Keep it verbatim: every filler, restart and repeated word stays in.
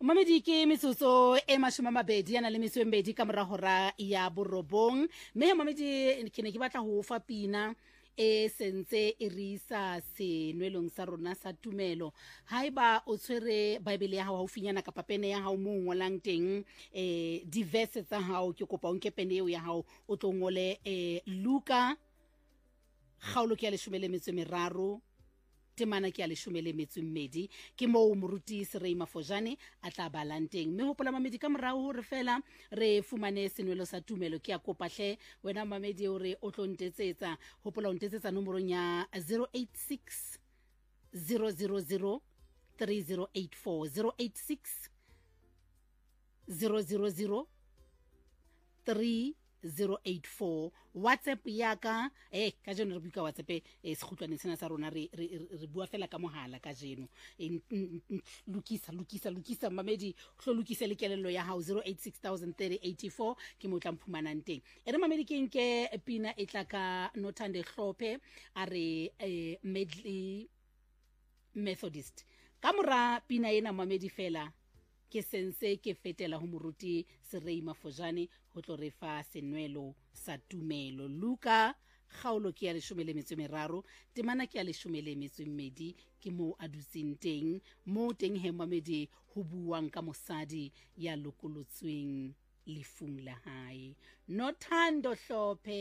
Mamedi ke metsotso e mashome a mabedi yana le metso e mbedi ka mora hora ya borobong. Mme mamedi ke ne ke batla ho fa pina e sentse e risa senwelong sa rona sa tumelo. Haeba o tshwere Bible ya hao haufinyana kapa pene ya hao mo ngolang teng eh di verse tsa hao, ke kopa o nke pene eo ya hao o tlo ngole eh Luka kgaolo ke ya leshome le metso e meraro temana ke ya leshome le metso e mmedi, ke moo moruti Serei Mafojane a tla balang teng. Mme hopola mamedi ka morao hore fela re fumane senwelo sa tumelo. Ke a kopa hle wena mamedi hore o tlo ntetsetsa, hopola o ntetsetsa nomorong ya zero eight six zero zero zero three zero eight four, zero eight six zero zero zero three zero eight four. WhatsApp yaka eh ka jeno re buka WhatsApp e sekhutlwane sena sa rona re re bua fela ka mohala ka jeno. Lukisa lukisa lukisa mamedi hlo lukisa le kelello ya hao zero eight six zero zero three eight four ke motla mphumanang teng. Ere mamedi ke nke pina e tla ka Nothande Hlophe a re eh, Medley Methodist. Ka mora pina ena mamedi fela ke sense ke fetela ho moruti Serei Mafojane ho tlo re fa senwelo sa tumelo. Luka kgaolo ke ya leshome le metso e meraro temana ke ya leshome le metso e mmedi, ke mo a dutseng teng mo teng he mamedi ho buang ka mosadi ya lokolotsweng lefung la hae. Nothando Hlophe